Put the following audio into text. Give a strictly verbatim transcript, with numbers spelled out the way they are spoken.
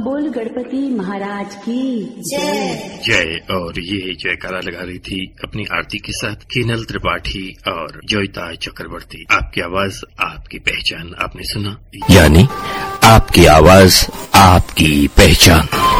बोल गणपति महाराज की जय। जय। और ये जयकारा लगा रही थी अपनी आरती के साथ कीनल त्रिपाठी और जोयता चक्रवर्ती। आपकी आवाज आपकी पहचान आपने सुना, यानी आपकी आवाज आपकी पहचान।